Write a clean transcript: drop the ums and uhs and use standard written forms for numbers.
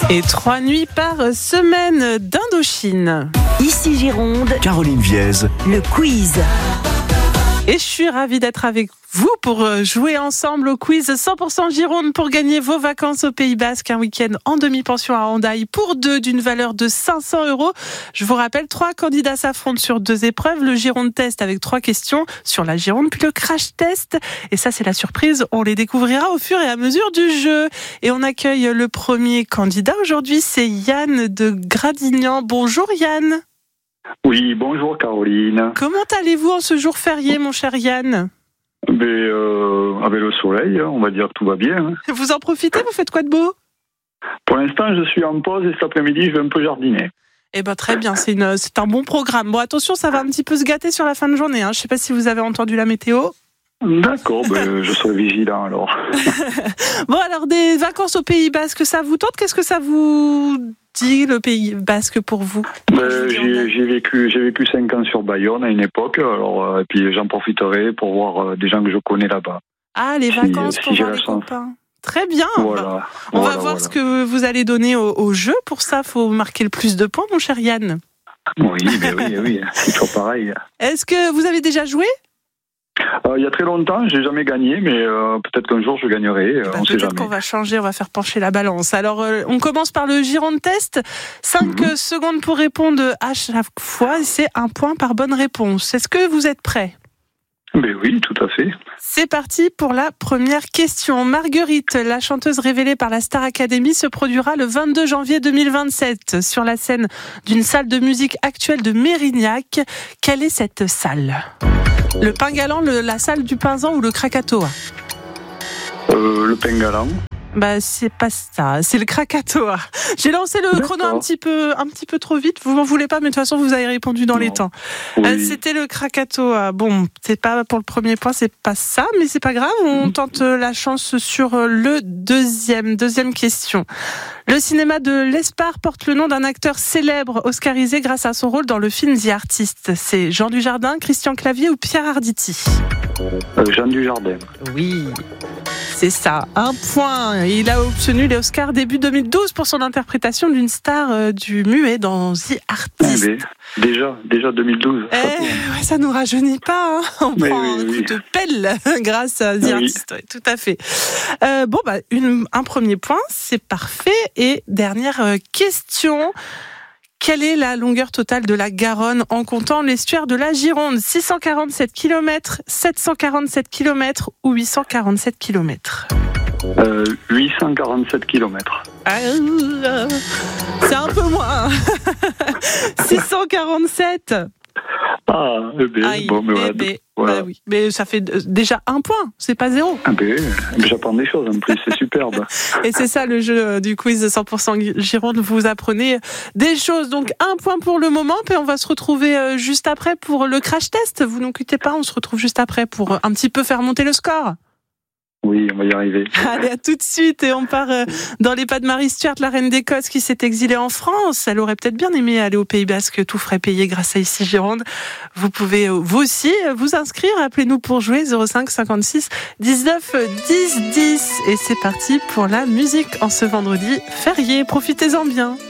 Et 3 nuits par semaine d'Indochine. Ici Gironde, Caroline Viez, le quiz. Et je suis ravie d'être avec vous pour jouer ensemble au quiz 100% Gironde pour gagner vos vacances au Pays Basque, un week-end en demi-pension à Hendaye pour 2 d'une valeur de 500 €. Je vous rappelle, 3 candidats s'affrontent sur 2 épreuves, le Gironde Test avec 3 questions sur la Gironde, puis le Crash Test. Et ça, c'est la surprise, on les découvrira au fur et à mesure du jeu. Et on accueille le premier candidat aujourd'hui, c'est Yann de Gradignan. Bonjour Yann. Oui, bonjour Caroline. Comment allez-vous en ce jour férié, mon cher Yann ? Avec le soleil, on va dire que tout va bien. Vous en profitez ? Vous faites quoi de beau ? Pour l'instant, je suis en pause et cet après-midi, je vais un peu jardiner. Eh ben très bien, c'est un bon programme. Bon, attention, ça va un petit peu se gâter sur la fin de journée. Je ne sais pas si vous avez entendu la météo. D'accord, je serai vigilant alors. Bon, alors des vacances au Pays Basque, ça vous tente ? Qu'est-ce que ça vous dit, le Pays Basque, pour vous ? J'ai vécu 5 ans sur Bayonne à une époque, alors, et puis j'en profiterai pour voir des gens que je connais là-bas. Ah, les vacances pour voir les copains. Très bien. Voilà. On va voir ce que vous allez donner au jeu. Pour ça, il faut marquer le plus de points, mon cher Yann. Oui, c'est toujours pareil. Est-ce que vous avez déjà joué ? Il y a très longtemps, j'ai jamais gagné, mais peut-être qu'un jour je gagnerai. On sait jamais. Peut-être qu'on va changer, on va faire pencher la balance. Alors, on commence par le Gironde Test. 5 secondes pour répondre à chaque fois. C'est 1 point par bonne réponse. Est-ce que vous êtes prêts ? Oui, tout à fait. C'est parti pour la première question. Marguerite, la chanteuse révélée par la Star Academy, se produira le 22 janvier 2027 sur la scène d'une salle de musique actuelle de Mérignac. Quelle est cette salle ? Le Pingalan, la salle du Pinzan ou le Krakatoa ? Le Pingalan. C'est pas ça, c'est le Krakatoa. J'ai lancé le chrono un petit peu trop vite, vous m'en voulez pas, mais de toute façon vous avez répondu dans les temps. Oui. C'était le Krakatoa. Bon, c'est pas pour le premier point, c'est pas ça, mais c'est pas grave, on tente la chance sur le deuxième question. Le cinéma de l'Espard porte le nom d'un acteur célèbre oscarisé grâce à son rôle dans le film The Artist. C'est Jean Dujardin, Christian Clavier ou Pierre Arditi ? Jean Dujardin. Oui. C'est ça, 1 point. Il a obtenu les Oscars début 2012 pour son interprétation d'une star du muet dans The Artist. Déjà 2012. Ça nous rajeunit pas. On prend un coup de pelle grâce à The Artist. Oui, tout à fait. Un premier point, c'est parfait. Et dernière question. Quelle est la longueur totale de la Garonne en comptant l'estuaire de la Gironde ? 647 km, 747 km ou 847 km ? 847 km. C'est un peu moins. 647. Oui. Mais ça fait déjà 1 point, c'est pas 0. J'apprends des choses en plus, c'est superbe. Et c'est ça le jeu du quiz 100% Gironde, vous apprenez des choses. Donc 1 point pour le moment, puis on va se retrouver juste après pour le crash test. Vous ne quittez pas, on se retrouve juste après pour un petit peu faire monter le score. Oui, on va y arriver. Allez, à tout de suite. Et on part dans les pas de Marie Stuart, la reine d'Écosse qui s'est exilée en France. Elle aurait peut-être bien aimé aller au Pays Basque, tout frais payé grâce à Ici Gironde. Vous pouvez vous aussi vous inscrire. Appelez-nous pour jouer 05 56 19 10 10. Et c'est parti pour la musique en ce vendredi férié. Profitez-en bien.